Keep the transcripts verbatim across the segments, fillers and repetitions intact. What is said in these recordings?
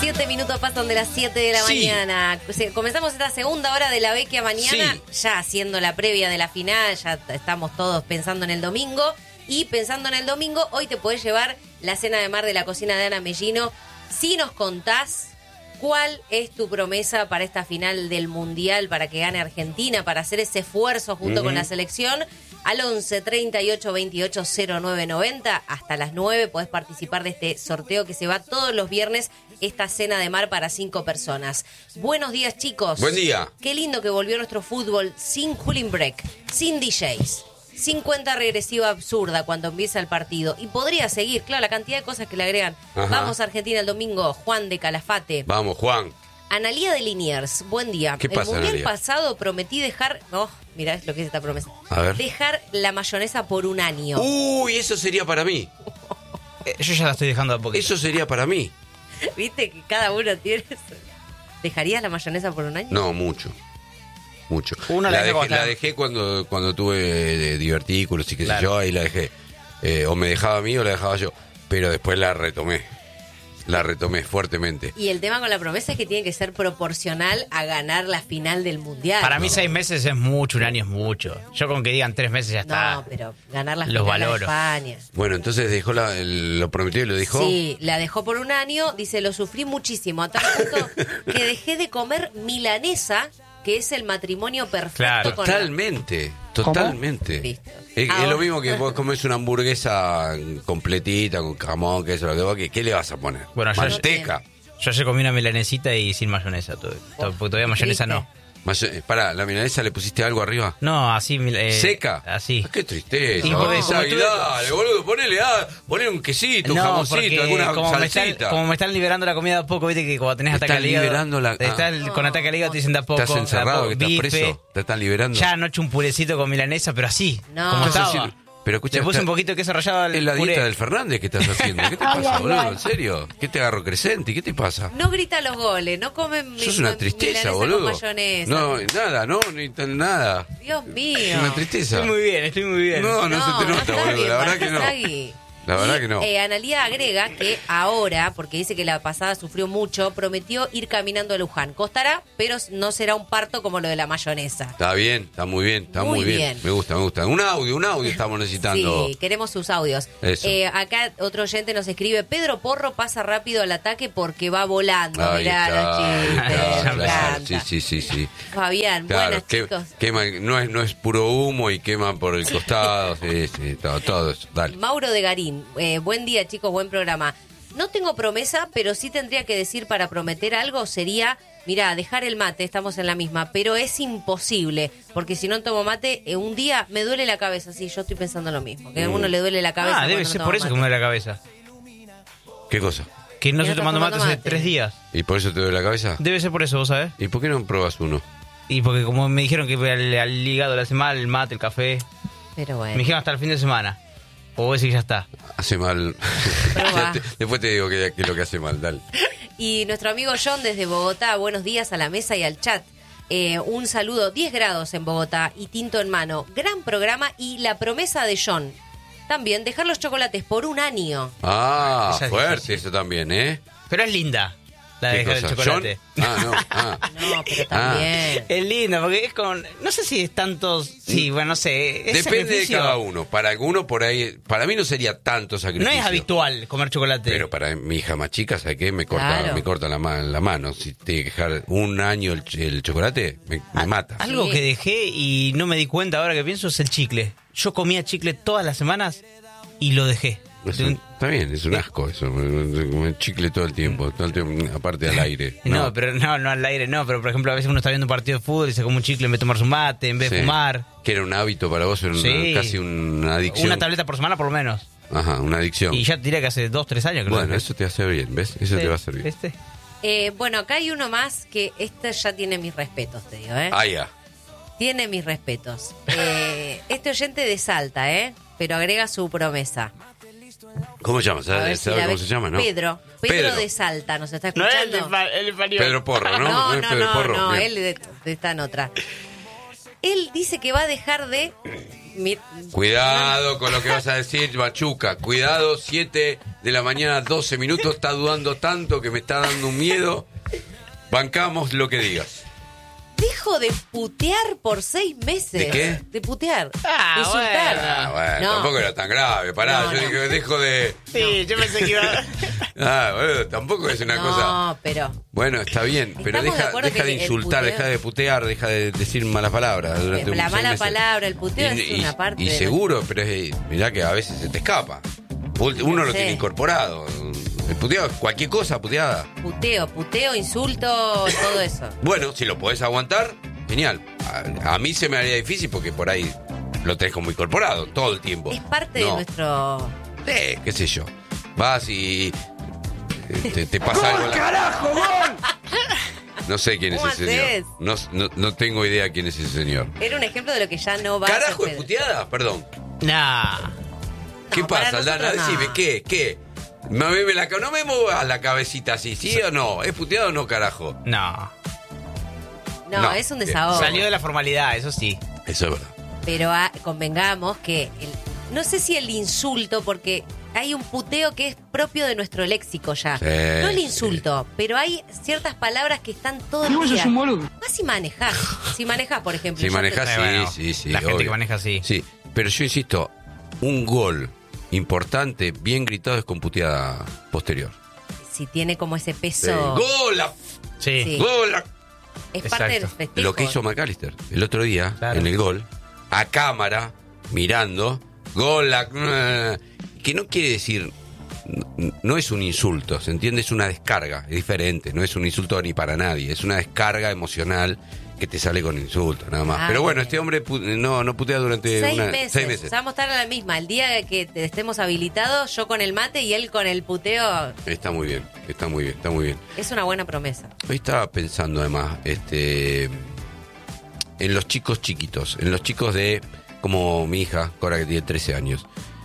Siete minutos pasan de las siete de la Sí. mañana. Comenzamos esta segunda hora de la Vecchia mañana, Sí. ya haciendo la previa de la final, ya estamos todos pensando en el domingo. Y pensando en el domingo, hoy te podés llevar la cena de mar de la cocina de Ana Mellino. Si nos contás cuál es tu promesa para esta final del Mundial, para que gane Argentina, para hacer ese esfuerzo junto uh-huh. con la selección, al once treinta y ocho veintiocho cero nueve noventa, hasta las nueve podés participar de este sorteo que se va todos los viernes, esta cena de mar para cinco personas. Buenos días, chicos. Buen día. Qué lindo que volvió nuestro fútbol sin cooling break, sin D Js, sin cuenta regresiva absurda cuando empieza el partido. Y podría seguir, claro, la cantidad de cosas que le agregan. Ajá. Vamos a Argentina el domingo. Juan de Calafate. Vamos, Juan. Analía de Liniers, buen día. ¿Qué pasa, el mundial Analía? pasado prometí dejar... Oh, mirá, es lo que es esta promesa. A ver. Dejar la mayonesa por un año. Uy, eso sería para mí. Eh, yo ya la estoy dejando a poquito. Eso sería para mí. ¿Viste que cada uno tiene eso? ¿Dejarías la mayonesa por un año? No, mucho. Mucho. Uno la, la, dejé, la dejé cuando, cuando tuve divertículos y qué claro. sé yo, ahí la dejé. Eh, o me dejaba a mí o la dejaba yo. Pero después la retomé. La retomé fuertemente. Y el tema con la promesa es que tiene que ser proporcional a ganar la final del Mundial. Para mí seis meses es mucho, un año es mucho. Yo con que digan tres meses ya está. No, pero ganar la Los final de valoro. España. Bueno, entonces dejó la, el, lo prometió y lo dijo. Sí, la dejó por un año. Dice, lo sufrí muchísimo. A tal punto que dejé de comer milanesa, que es el matrimonio perfecto. Claro. Con Totalmente, la... totalmente. Listo. Es, Ahora... es lo mismo que vos comes una hamburguesa completita con jamón, que eso, lo que ¿qué, ¿qué le vas a poner? Bueno, yo manteca. Yo ayer comí una milanesita y sin mayonesa, todo, todo, porque todavía mayonesa triste. no. Mayo, pará, ¿la milanesa le pusiste algo arriba? No, así... Eh, ¿Seca? Así. Ah, qué tristeza. Y porque Esa, como y tuve- dale, boludo, ponele, ah, ponele un quesito, un No, jamoncito, porque alguna como me, están, salsita. como me están liberando la comida de a poco, viste que cuando tenés Te ataque están al hígado... liberando la- estás ah. con ataque al hígado te dicen de a poco. ¿Estás encerrado, de a que poco, estás bife. preso? ¿Te están liberando? Ya anoche un purecito con milanesa, pero así, No. como ¿Qué estaba. estás haciendo? Pero escucha, Le puse está- un poquito de queso rallado al Es la puré. dieta del Fernández que estás haciendo. ¿Qué te pasa, boludo? ¿En serio? ¿Qué te agarró Crescenti? ¿Qué te pasa? No grita los goles, no comen Sos una tristeza, milanesa boludo. con mayonesa. No, nada, no, ni tan nada. Dios mío. Es una tristeza. Estoy muy bien, estoy muy bien. No, no, se te nota, está boludo. bien, La verdad Marta que no. Sagui. La verdad Y, que no. Eh, Analía agrega que ahora, porque dice que la pasada sufrió mucho, prometió ir caminando a Luján. Costará, pero no será un parto como lo de la mayonesa. Está bien, está muy bien, está muy, Muy bien. bien. Me gusta, me gusta. Un audio, un audio estamos necesitando. Sí, queremos sus audios. Eso. Eh, acá otro oyente nos escribe, Pedro Porro pasa rápido al ataque porque va volando. Ahí Mirá está, los ahí chistes, está, me claro. encanta. Sí, sí, sí, sí. Fabián, Claro, buenas que- chicos. quema, no, es, no es puro humo y quema por el costado. Sí, sí, todo, todo eso. Dale. Mauro de Garín, eh, buen día chicos, buen programa. No tengo promesa, pero sí tendría que decir para prometer algo sería, mirá, dejar el mate, estamos en la misma, pero es imposible, porque si no tomo mate, eh, un día me duele la cabeza, sí, yo estoy pensando lo mismo, que a uno le duele la cabeza. Ah, debe cuando ser no por toma eso que mate. me duele la cabeza. ¿Qué cosa? Que no Que no estoy estás tomando mate tomando hace mate. tres días. ¿Y por eso te duele la cabeza? Debe ser por eso, ¿vos sabés? ¿Y por qué no probas uno? Y porque como me dijeron que al, al hígado le hace mal el mate, el café. Pero Me bueno. dijeron hasta el fin de semana. O vos decís que ya está. Hace mal. Probá. Ya te- después te digo que, que es lo que hace mal, dale. Y nuestro amigo John desde Bogotá, buenos días a la mesa y al chat. Eh, un saludo, diez grados en Bogotá y tinto en mano. Gran programa y la promesa de John. También dejar los chocolates por un año. Ah, Esa es fuerte difícil. eso también, ¿eh? Pero es linda la de ¿Qué dejar el cosa? chocolate. ¿John? Ah, no. Ah. No, pero también. Es linda porque es con... No sé si es tantos... Sí, bueno, no sé. Es Depende de sacrificio. cada uno. Para alguno por ahí... Para mí no sería tanto No sacrificio. es habitual comer chocolate. Pero para mi hija más chica, ¿sabes qué? Me corta, Claro. me corta la, ma- la mano. Si tiene que dejar un año el, ch- el chocolate, me, me mata. Algo Sí. que dejé y no me di cuenta ahora que pienso es el chicle. Yo comía chicle todas las semanas y lo dejé. Es De un- un- está bien, es un asco eso. Comer chicle todo el tiempo, todo el tiempo, aparte al aire. No, pero no, no al aire, no. Pero por ejemplo, a veces uno está viendo un partido de fútbol y se come un chicle en vez de tomarse un mate, en vez de Sí. fumar. Que era un hábito para vos, era una- Sí. casi una adicción. Una tableta por semana por lo menos. Ajá, una adicción. Y ya te diría que hace dos, tres años que lo Bueno, dejé. eso te hace bien, ¿ves? Eso te va a servir. ¿Viste? Eh, bueno, acá hay uno más que este ya tiene mis respetos, te digo, ¿eh? Ah, ya. Tiene mis respetos. Eh, este oyente de Salta, ¿eh? Pero agrega su promesa. ¿Cómo se llama? A ¿Sabes, ver si sabes la cómo ve- se llama, no? Pedro. Pedro. Pedro. de Salta, ¿nos está No es el, escuchando? de, fa- el español. Pedro Porro, ¿no? No, es no, Pedro no, Porro. no, Bien. él de- de- está en otra. Él dice que va a dejar de Mi- Cuidado con lo que vas a decir, Machuca. Cuidado, siete de la mañana, doce minutos. Está dudando tanto que me está dando un miedo. Bancamos lo que digas. Dejo de putear por seis meses. ¿De qué? De putear. Ah, de insultar. bueno. Ah, bueno, No. tampoco era tan grave. Pará, No, yo no. dije que dejo de... Sí, yo pensé que iba... Ah, bueno, tampoco es una no, cosa... pero Bueno, está bien, pero Estamos de deja, acuerdo deja que de el insultar, puteo- deja de putear, deja de decir malas palabras. Durante la seis mala meses. palabra, el puteo Y- es y- una parte Y de- seguro, pero es, mirá que a veces se te escapa. Uno lo Sí. tiene incorporado. El puteo, cualquier cosa puteada. puteo, puteo, insulto, todo eso. Bueno, si lo podés aguantar, genial. A, a mí se me haría difícil porque por ahí lo tenés como incorporado todo el tiempo. Es parte No. de nuestro... Eh, qué sé yo. Vas y eh, te, te pasa algo. en la- ¡Carajo, gol! No sé quién es ¿Cómo ese hacés? señor. No, no, no tengo idea quién es ese señor. Era un ejemplo de lo que ya no va a ¿Carajo es suceder. puteada? Perdón. Nah. ¿Qué No, para pasa, Aldana? nosotros no. Decime, ¿qué? ¿Qué? No me, me la, no me muevas la cabecita así, ¿sí o no? ¿Es puteado o no, carajo? No. No, No, es un bien. desahogo. Salió de la formalidad, eso sí. Eso es verdad. Pero ah, convengamos que... el- no sé si el insulto, porque hay un puteo que es propio de nuestro léxico ya. Sí, no el sí. insulto, pero hay ciertas palabras que están todo el Y vos día. sos un boludo. Más si manejás. Si manejás, por ejemplo. Si ya manejas, te- sí, bueno, sí, sí. la gente obvio. que maneja así. Sí, pero yo insisto, un gol importante, bien gritado, es con puteada posterior. Si tiene como ese Sí. peso... ¡Gol! la- Sí. Sí. ¡Gol! la- Es parte del Exacto. festejo. Lo que hizo McAllister el otro día, Claro. en el gol, a cámara, mirando, gol, la- que no quiere decir, n- no es un insulto, ¿se entiende? Es una descarga, es diferente, no es un insulto ni para nadie, es una descarga emocional que te sale con insulto, nada más. Ah, Pero bueno, bien. este hombre pu- no, no putea durante Seis una- meses. seis meses. Vamos a estar a la misma. El día que te- estemos habilitados, yo con el mate y él con el puteo, Está muy bien, está muy bien, está muy bien. es una buena promesa. Hoy estaba pensando además, este, en los chicos chiquitos, en los chicos de, como mi hija, Cora, que tiene trece años.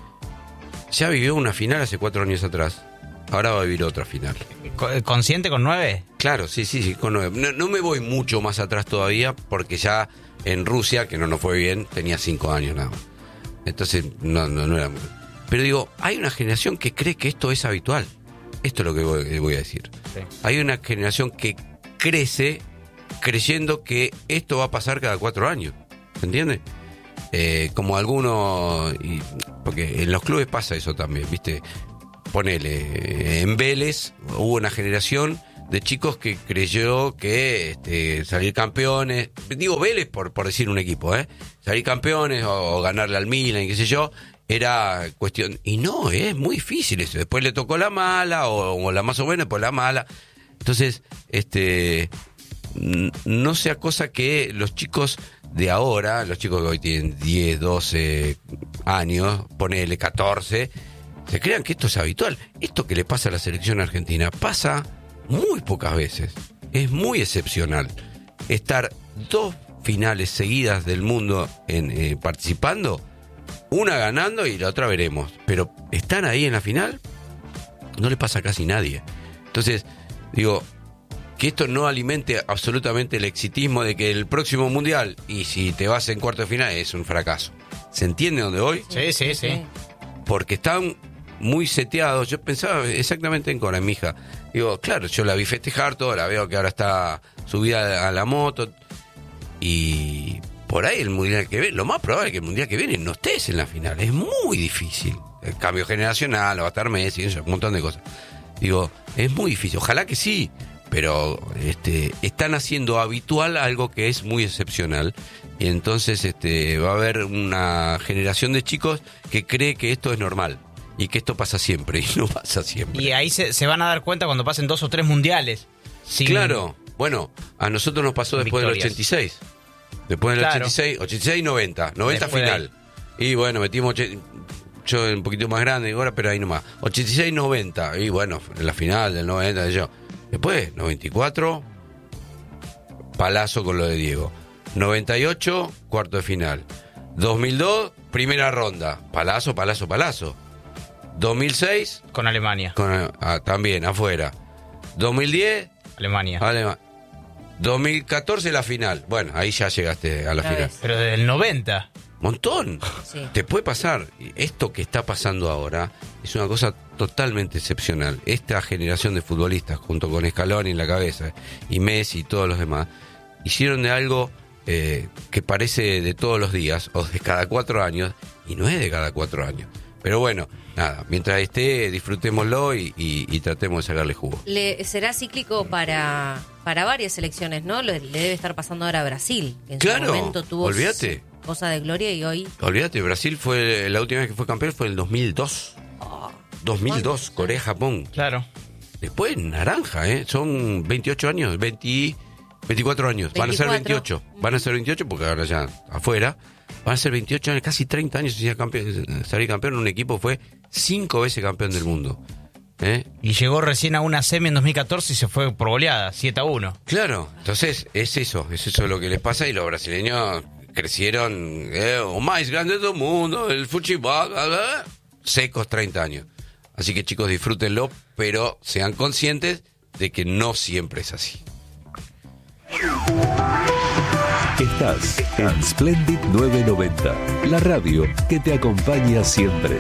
Ya vivió una final hace cuatro años atrás. Ahora va a vivir otra final. Co- ¿Consciente con nueve? Claro, sí, sí, sí. Con nueve. No, no me voy mucho más atrás todavía porque ya en Rusia, que no nos fue bien, tenía cinco años nada más. Entonces, no, no, no era muy... Pero digo, hay una generación que cree que esto es habitual. Esto es lo que voy, voy a decir. Sí. Hay una generación que crece creyendo que esto va a pasar cada cuatro años. ¿Se entiende? Eh, como algunos... y- porque en los clubes pasa eso también, ¿viste? Ponele, en Vélez hubo una generación de chicos que creyó que este, salir campeones, digo Vélez por, por decir un equipo, ¿eh? Salir campeones o, o ganarle al Milan, qué sé yo, era cuestión... Y no, es muy difícil eso. Después le tocó la mala o, o la más o menos, pues la mala. Entonces, este... n- no sea cosa que los chicos de ahora, los chicos que hoy tienen diez, doce años, ponele catorce, se crean que esto es habitual. Esto que le pasa a la selección argentina pasa muy pocas veces. Es muy excepcional. Estar dos finales seguidas del mundo en, eh, participando, una ganando y la otra veremos. Pero están ahí en la final, no le pasa a casi nadie. Entonces, digo, que esto no alimente absolutamente el exitismo de que el próximo mundial, y si te vas en cuarto de final, es un fracaso. ¿Se entiende dónde voy? Sí, sí, sí. Porque están muy seteados. Yo pensaba exactamente en Cora, mi hija. Digo, claro, yo la vi festejar todo, la veo que ahora está subida a la moto. Y por ahí el mundial que viene, lo más probable es que el mundial que viene no estés en la final. Es muy difícil. El cambio generacional, va a estar Messi, un montón de cosas. Digo, es muy difícil. Ojalá que sí, pero este, están haciendo habitual algo que es muy excepcional. Y entonces este, va a haber una generación de chicos que cree que esto es normal. Y que esto pasa siempre, y no pasa siempre. Y ahí se, se van a dar cuenta cuando pasen dos o tres mundiales. Sin- Claro, bueno, a nosotros nos pasó después Victorias. del ochenta y seis. Después del Claro. ochenta y seis, ochenta y seis noventa, noventa Después de final. Y bueno, metimos, oche- yo un poquito más grande ahora, pero ahí nomás. ochenta y seis noventa, y bueno, en la final del noventa, de yo. Después, noventa y cuatro, palazo con lo de Diego. noventa y ocho, cuarto de final. dos mil dos, primera ronda. Palazo, palazo, palazo. dos mil seis, Con Alemania. con, ah, también afuera. dos mil diez, Alemania. Alema- dos mil catorce la final. Bueno, ahí ya llegaste a la Otra final. vez. Pero desde el noventa. Montón. Sí. Te puede pasar. Esto que está pasando ahora es una cosa totalmente excepcional. Esta generación de futbolistas, junto con Scaloni en la cabeza, y Messi y todos los demás, hicieron de algo eh, que parece de todos los días, o de cada cuatro años, y no es de cada cuatro años. Pero bueno, nada, mientras esté, disfrutémoslo y, y, y tratemos de sacarle jugo. Le, será cíclico para, para varias selecciones, ¿no? Le, le debe estar pasando ahora a Brasil, que en Claro, su momento tuvo olvídate. cosa de gloria y hoy... Olvídate, Brasil fue, la última vez que fue campeón fue en el dos mil dos. Oh, dos mil dos, Corea-Japón. Claro. Después, naranja, ¿eh? Son veintiocho años, veinte, veinticuatro años. Van a ser veinticuatro. veintiocho. Van a ser veintiocho porque ahora ya afuera. Van a ser veintiocho años, casi treinta años sin campeón, salir campeón. Un equipo fue cinco veces campeón del mundo. ¿Eh? Y llegó recién a una semi en dos mil catorce y se fue por goleada, siete a uno. Claro, entonces es eso, es eso lo que les pasa y los brasileños crecieron, eh, o más grande del mundo, el fútbol, secos treinta años. Así que chicos, disfrútenlo, pero sean conscientes de que no siempre es así. Estás en Splendid novecientos noventa, la radio que te acompaña siempre.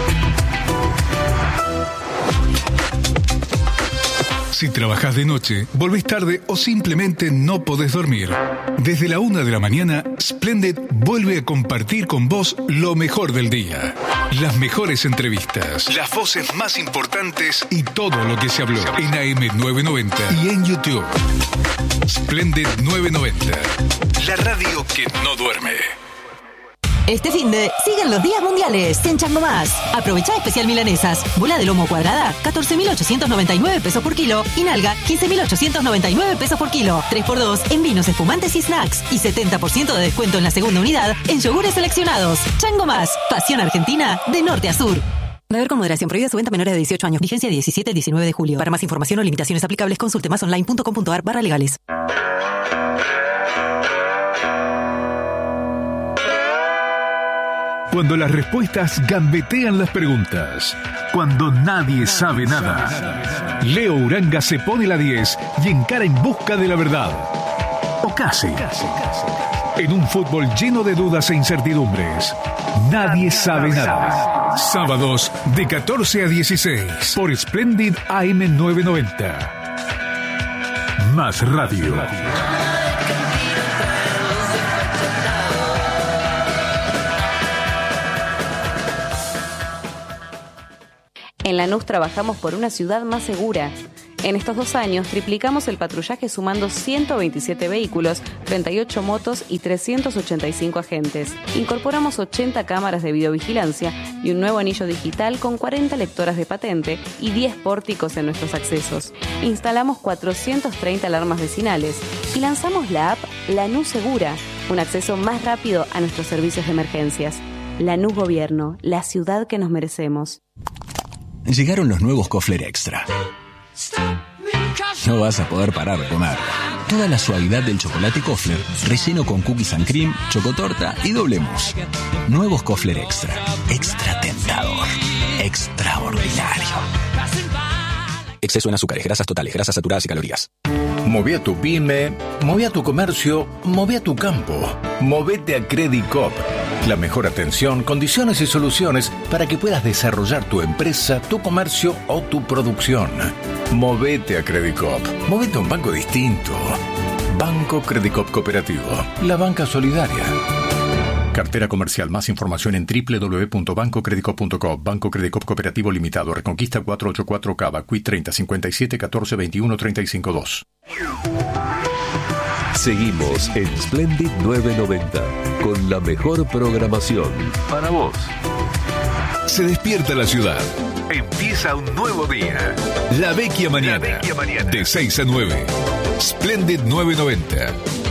Si trabajás de noche, volvés tarde o simplemente no podés dormir, desde la una de la mañana, Splendid vuelve a compartir con vos lo mejor del día. Las mejores entrevistas, las voces más importantes y todo lo que se habló en A M novecientos noventa y en YouTube. Splendid novecientos noventa, la radio que no duerme. Este finde, siguen los días mundiales en Chango Más. Aprovecha especial milanesas. Bola de lomo cuadrada, catorce mil ochocientos noventa y nueve pesos por kilo. Y nalga, quince mil ochocientos noventa y nueve pesos por kilo. tres por dos en vinos, espumantes y snacks. Y setenta por ciento de descuento en la segunda unidad en yogures seleccionados. Chango Más, pasión argentina de norte a sur. Beber con moderación, prohibida su venta a menores de dieciocho años. Vigencia diecisiete a diecinueve de julio. Para más información o limitaciones aplicables, consulte masonline punto com punto a r barra legales. Cuando las respuestas gambetean las preguntas. Cuando nadie sabe nada. Leo Uranga se pone la diez y encara en busca de la verdad. O casi. En un fútbol lleno de dudas e incertidumbres. Nadie sabe nada. Sábados de catorce a dieciséis por Splendid A M novecientos noventa. Más radio. En Lanús trabajamos por una ciudad más segura. En estos dos años triplicamos el patrullaje sumando ciento veintisiete vehículos, treinta y ocho motos y trescientos ochenta y cinco agentes. Incorporamos ochenta cámaras de videovigilancia y un nuevo anillo digital con cuarenta lectoras de patente y diez pórticos en nuestros accesos. Instalamos cuatrocientas treinta alarmas vecinales y lanzamos la app Lanús Segura, un acceso más rápido a nuestros servicios de emergencias. Lanús Gobierno, la ciudad que nos merecemos. Llegaron los nuevos Kofler Extra. No vas a poder parar de comer. Toda la suavidad del chocolate Kofler, relleno con cookies and cream, chocotorta y doble mousse. Nuevos Kofler Extra. Extra tentador. Extraordinario. Exceso en azúcares, grasas totales, grasas saturadas y calorías. Moví a tu pyme, moví a tu comercio, moví a tu campo. Movete a Credit Coop. La mejor atención, condiciones y soluciones para que puedas desarrollar tu empresa, tu comercio o tu producción. Movete a Credit Coop. Movete a un banco distinto. Banco Credit Coop Cooperativo. La banca solidaria. Cartera comercial. Más información en doble u doble u doble u punto banco credit coop punto com. Banco Credit Coop Cooperativo Limitado. Reconquista cuatrocientos ochenta y cuatro Cava. Q I treinta cincuenta y siete catorce veintiuno treinta y cinco dos. Seguimos en Splendid novecientos noventa con la mejor programación para vos. Se despierta la ciudad. Empieza un nuevo día. La Vecchia Mañana. La Vecchia Mañana. De seis a nueve. Splendid novecientos noventa.